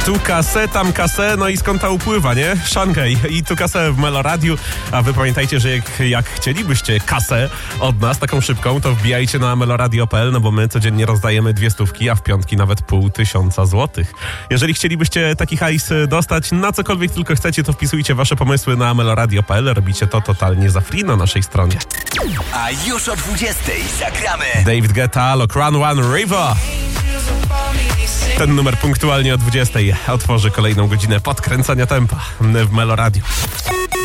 Tu kasę, tam kasę, no i skąd ta upływa, nie? Szangaj i tu kasę w Meloradiu. A wy pamiętajcie, że jak chcielibyście kasę od nas, taką szybką, to wbijajcie na meloradio.pl, no bo my codziennie rozdajemy 200, a w piątki nawet 500 złotych. Jeżeli chcielibyście taki hajs dostać na cokolwiek tylko chcecie, to wpisujcie wasze pomysły na meloradio.pl. Robicie to totalnie za free na naszej stronie. A już o 20:00 zagramy David Guetta, Lock Run One River. Ten numer punktualnie o 20:00 otworzy kolejną godzinę podkręcania tempa w Meloradiu.